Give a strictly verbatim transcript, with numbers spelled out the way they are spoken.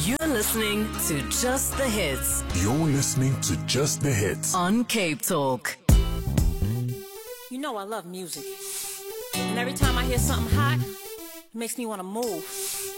You're listening to Just the Hits. You're listening to Just the Hits on Cape Talk. You know I love music. And every time I hear something hot, it makes me want to move.